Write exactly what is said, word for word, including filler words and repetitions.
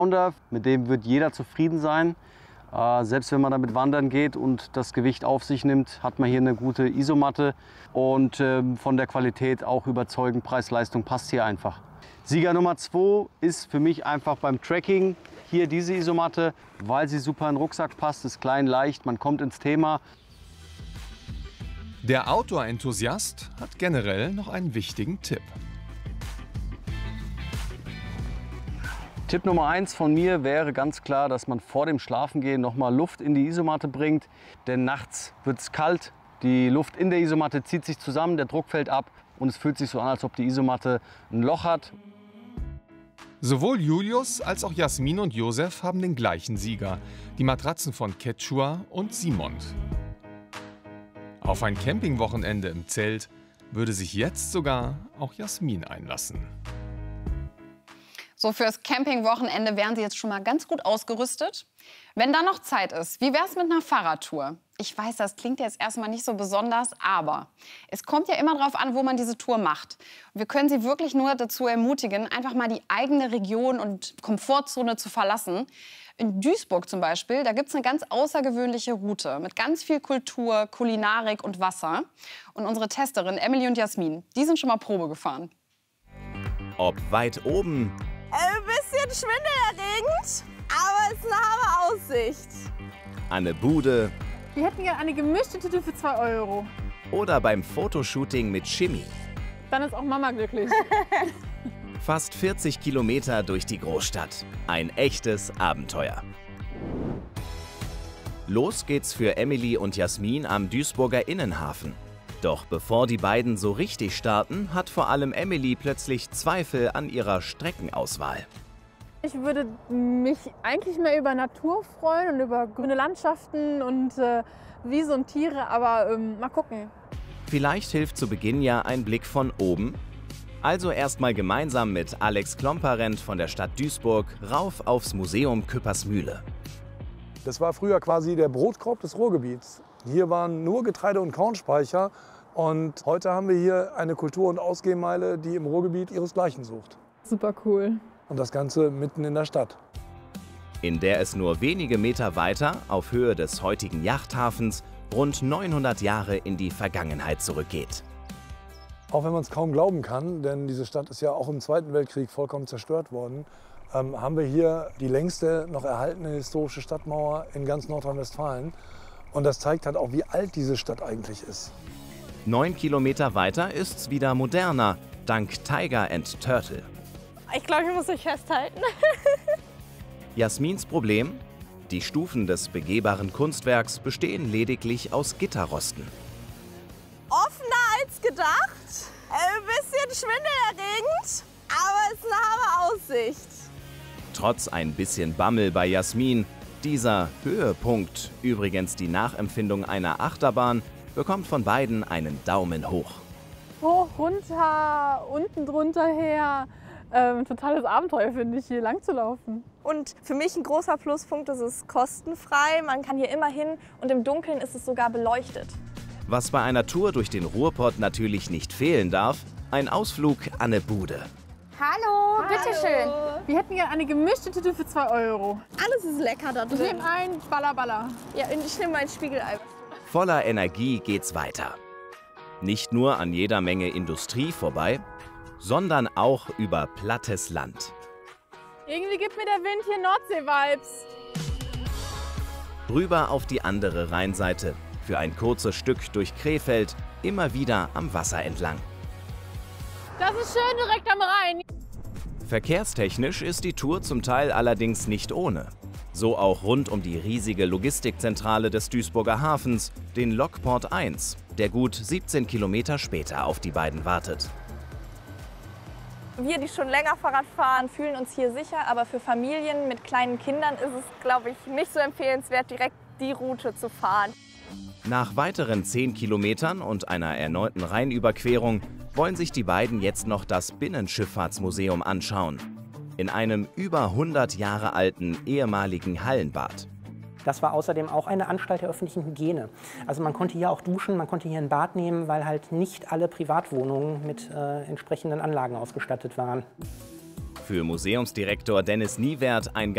Mit dem wird jeder zufrieden sein. Äh, selbst wenn man damit wandern geht und das Gewicht auf sich nimmt, hat man hier eine gute Isomatte und äh, von der Qualität auch überzeugend. Preis-Leistung passt hier einfach. Sieger Nummer zwei ist für mich einfach beim Trekking hier diese Isomatte, weil sie super in den Rucksack passt, ist klein, leicht, man kommt ins Thema. Der Outdoor-Enthusiast hat generell noch einen wichtigen Tipp. Tipp Nummer eins von mir wäre ganz klar, dass man vor dem Schlafengehen noch mal Luft in die Isomatte bringt. Denn nachts wird es kalt, die Luft in der Isomatte zieht sich zusammen, der Druck fällt ab und es fühlt sich so an, als ob die Isomatte ein Loch hat. Sowohl Julius als auch Jasmin und Josef haben den gleichen Sieger, die Matratzen von Quechua und Simont. Auf ein Campingwochenende im Zelt würde sich jetzt sogar auch Jasmin einlassen. So, fürs Campingwochenende wären Sie jetzt schon mal ganz gut ausgerüstet. Wenn da noch Zeit ist, wie wäre es mit einer Fahrradtour? Ich weiß, das klingt jetzt erstmal nicht so besonders, aber es kommt ja immer darauf an, wo man diese Tour macht. Und wir können Sie wirklich nur dazu ermutigen, einfach mal die eigene Region und Komfortzone zu verlassen. In Duisburg zum Beispiel, da gibt es eine ganz außergewöhnliche Route mit ganz viel Kultur, Kulinarik und Wasser. Und unsere Testerin Emily und Jasmin, die sind schon mal Probe gefahren. Ob weit oben, Ein bisschen schwindelerregend, aber es ist eine Hammer Aussicht. Anne Bude Wir hätten gerne eine gemischte Tüte für zwei Euro. oder beim Fotoshooting mit Shimmy. Dann ist auch Mama glücklich. Fast vierzig Kilometer durch die Großstadt. Ein echtes Abenteuer. Los geht's für Emily und Jasmin am Duisburger Innenhafen. Doch bevor die beiden so richtig starten, hat vor allem Emily plötzlich Zweifel an ihrer Streckenauswahl. Ich würde mich eigentlich mehr über Natur freuen und über grüne Landschaften und äh, Wiese und Tiere, aber ähm, mal gucken. Vielleicht hilft zu Beginn ja ein Blick von oben. Also erstmal gemeinsam mit Alex Klomparent von der Stadt Duisburg rauf aufs Museum Küppersmühle. Das war früher quasi der Brotkorb des Ruhrgebiets. Hier waren nur Getreide- und Kornspeicher und heute haben wir hier eine Kultur- und Ausgehmeile, die im Ruhrgebiet ihresgleichen sucht. Super cool. Und das Ganze mitten in der Stadt. In der es nur wenige Meter weiter, auf Höhe des heutigen Yachthafens, rund neunhundert Jahre in die Vergangenheit zurückgeht. Auch wenn man es kaum glauben kann, denn diese Stadt ist ja auch im Zweiten Weltkrieg vollkommen zerstört worden, ähm, haben wir hier die längste noch erhaltene historische Stadtmauer in ganz Nordrhein-Westfalen. Und das zeigt halt auch, wie alt diese Stadt eigentlich ist. Neun Kilometer weiter ist's wieder moderner, dank Tiger and Turtle. Ich glaube, ich muss mich festhalten. Jasmins Problem? Die Stufen des begehbaren Kunstwerks bestehen lediglich aus Gitterrosten. Offener als gedacht, ein bisschen schwindelerregend, aber es ist eine Hammer Aussicht. Trotz ein bisschen Bammel bei Jasmin, dieser Höhepunkt, übrigens die Nachempfindung einer Achterbahn, bekommt von beiden einen Daumen hoch. Hoch, runter, unten drunter her. Ähm, totales Abenteuer, finde ich, hier lang zu laufen. Und für mich ein großer Pluspunkt, es ist kostenfrei, man kann hier immer hin und im Dunkeln ist es sogar beleuchtet. Was bei einer Tour durch den Ruhrpott natürlich nicht fehlen darf, ein Ausflug an eine Bude. Hallo, bitteschön. Wir hätten gerne eine gemischte Tüte für zwei Euro. Alles ist lecker da Ich drin. nehme ein Baller Baller. Ja, und ich nehme mein Spiegelei. Voller Energie geht's weiter. Nicht nur an jeder Menge Industrie vorbei, sondern auch über plattes Land. Irgendwie gibt mir der Wind hier Nordsee-Vibes. Rüber auf die andere Rheinseite, für ein kurzes Stück durch Krefeld, immer wieder am Wasser entlang. Das ist schön direkt am Rhein. Verkehrstechnisch ist die Tour zum Teil allerdings nicht ohne. So auch rund um die riesige Logistikzentrale des Duisburger Hafens, den Lokport eins, der gut siebzehn Kilometer später auf die beiden wartet. Wir, die schon länger Fahrrad fahren, fühlen uns hier sicher, aber für Familien mit kleinen Kindern ist es, glaube ich, nicht so empfehlenswert, direkt die Route zu fahren. Nach weiteren zehn Kilometern und einer erneuten Rheinüberquerung wollen sich die beiden jetzt noch das Binnenschifffahrtsmuseum anschauen. In einem über hundert Jahre alten ehemaligen Hallenbad. Das war außerdem auch eine Anstalt der öffentlichen Hygiene. Also man konnte hier auch duschen, man konnte hier ein Bad nehmen, weil halt nicht alle Privatwohnungen mit äh, entsprechenden Anlagen ausgestattet waren. Für Museumsdirektor Dennis Niewert ein